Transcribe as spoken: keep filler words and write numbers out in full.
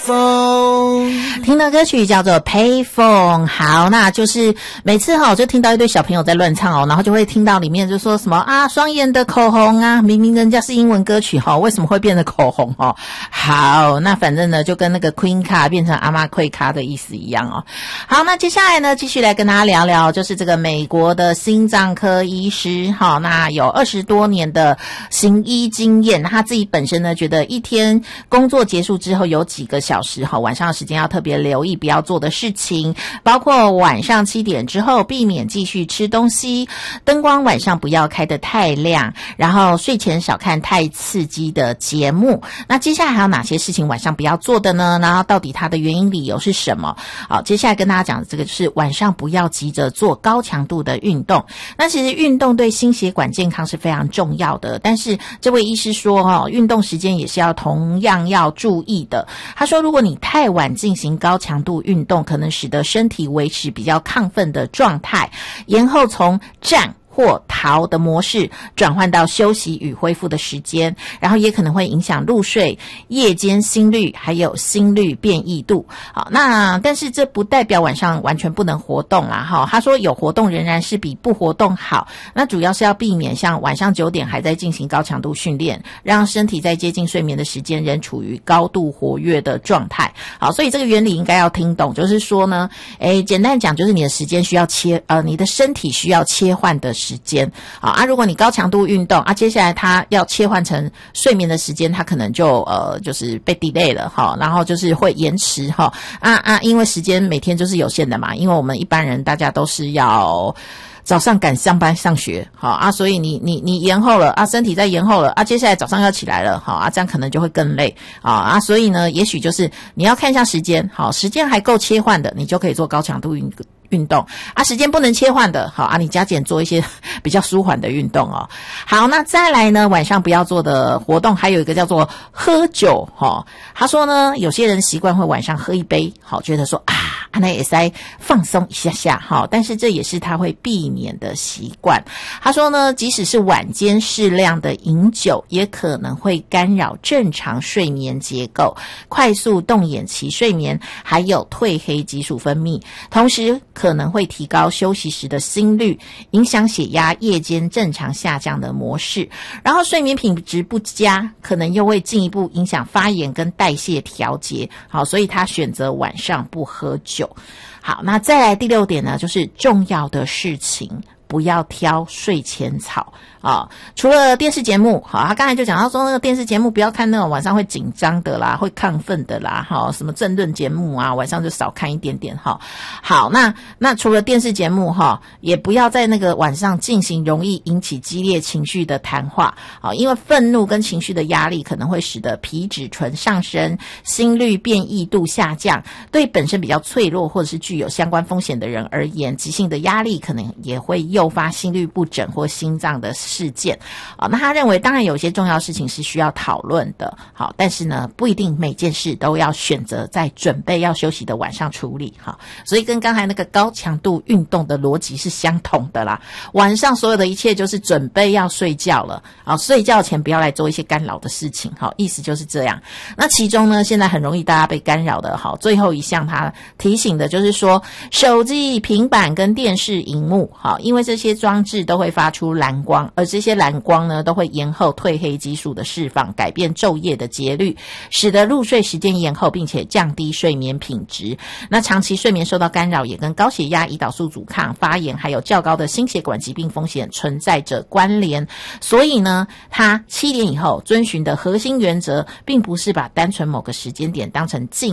Payphone， 听的歌曲叫做 Payphone。好，那就是每次哈，我就听到一堆小朋友在乱唱哦，然后就会听到里面就说什么啊，双眼的口红啊，明明人家是英文歌曲哈，为什么会变成口红哦？好，那反正呢，就跟那个 Queen 卡变成阿妈 Queen 卡的意思一样哦。好，那接下来呢，继续来跟大家聊聊，就是这个美国的心脏科医师哈，那有二十多年的行医经验，他自己本身呢，觉得一天工作结束之后有几个小时哈，晚上的时间要特别留意不要做的事情，包括晚上七点之后避免继续吃东西，灯光晚上不要开得太亮，然后睡前少看太刺激的节目。那接下来还有哪些事情晚上不要做的呢？然后到底它的原因理由是什么？好，接下来跟大家讲的这个就是晚上不要急着做高强度的运动。那其实运动对心血管健康是非常重要的，但是这位医师说哦，运动时间也是要同样要注意的。他说如果你太晚进行高强度运动，可能使得身体维持比较亢奋的状态，延后从战或逃的模式转换到休息与恢复的时间，然后也可能会影响入睡、夜间心率还有心率变异度。好，那但是这不代表晚上完全不能活动啦哈。他说有活动仍然是比不活动好，那主要是要避免像晚上九点还在进行高强度训练，让身体在接近睡眠的时间仍处于高度活跃的状态。好，所以这个原理应该要听懂，就是说呢，诶，简单讲就是你的时间需要切呃，你的身体需要切换的时间啊啊！如果你高强度运动啊，接下来它要切换成睡眠的时间，它可能就呃就是被 delay 了哈，然后就是会延迟哈啊啊！因为时间每天就是有限的嘛，因为我们一般人大家都是要早上赶上班上学，好啊，所以你你你延后了啊，身体在延后了啊，接下来早上要起来了，好啊，这样可能就会更累啊啊，所以呢，也许就是你要看一下时间，好，时间还够切换的，你就可以做高强度运运动啊，时间不能切换的，好啊，你加减做一些比较舒缓的运动哦。好，那再来呢，晚上不要做的活动还有一个叫做喝酒哈、哦。他说呢，有些人习惯会晚上喝一杯，好，觉得说啊，那也是放松一下下，好，但是这也是他会避免的习惯。他说呢，即使是晚间适量的饮酒，也可能会干扰正常睡眠结构，快速动眼期睡眠，还有褪黑激素分泌，同时可能会提高休息时的心率，影响血压夜间正常下降的模式，然后睡眠品质不佳，可能又会进一步影响发炎跟代谢调节。好，所以他选择晚上不喝酒。好，那再来第六点呢，就是重要的事情不要挑睡前草啊、哦！除了电视节目，好，他刚才就讲到说，那个电视节目不要看那种晚上会紧张的啦，会亢奋的啦，哈、哦，什么政论节目啊，晚上就少看一点点哈、哦。好，那那除了电视节目哈、哦，也不要在那个晚上进行容易引起激烈情绪的谈话啊、哦，因为愤怒跟情绪的压力可能会使得皮质醇上升，心率变异度下降，对本身比较脆弱或者是具有相关风险的人而言，急性的压力可能也会诱发心律不整或心脏的事件啊、哦。那他认为当然有些重要事情是需要讨论的，好，但是呢不一定每件事都要选择在准备要休息的晚上处理哈。所以跟刚才那个高强度运动的逻辑是相同的啦。晚上所有的一切就是准备要睡觉了啊，睡觉前不要来做一些干扰的事情，好，意思就是这样。那其中呢，现在很容易大家被干扰的，好，最后一项他提醒的就是说，手机、平板跟电视荧幕，好，因为这些装置都会发出蓝光，而这些蓝光呢都会延后褪黑激素的释放，改变昼夜的节律，使得入睡时间延后，并且降低睡眠品质。那长期睡眠受到干扰，也跟高血压、胰岛素阻抗、发炎，还有较高的心血管疾病风险存在着关联。所以呢，他七点以后遵循的核心原则，并不是把单纯某个时间点当成禁